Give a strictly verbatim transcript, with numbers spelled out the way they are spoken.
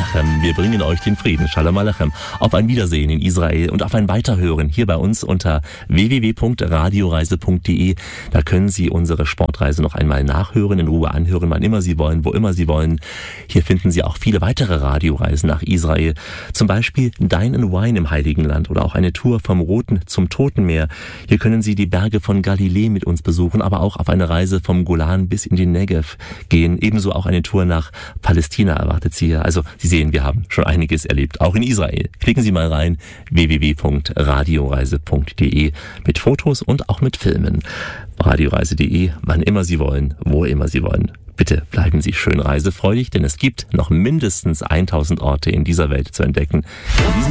Alechem. Wir bringen euch den Frieden. Shalom Alechem. Auf ein Wiedersehen in Israel und auf ein Weiterhören hier bei uns unter w w w punkt radioreise punkt d e. Da können Sie unsere Sportreise noch einmal nachhören, in Ruhe anhören, wann immer Sie wollen, wo immer Sie wollen. Hier finden Sie auch viele weitere Radioreisen nach Israel. Zum Beispiel Dine and Wine im Heiligen Land oder auch eine Tour vom Roten zum Toten Meer. Hier können Sie die Berge von Galiläa mit uns besuchen, aber auch auf eine Reise vom Golan bis in den Negev gehen. Ebenso auch eine Tour nach Palästina erwartet Sie hier. Also Sie sehen, wir haben schon einiges erlebt, auch in Israel. Klicken Sie mal rein, w w w punkt radioreise punkt d e, mit Fotos und auch mit Filmen. radioreise punkt d e, wann immer Sie wollen, wo immer Sie wollen. Bitte bleiben Sie schön reisefreudig, denn es gibt noch mindestens tausend Orte in dieser Welt zu entdecken. In diesem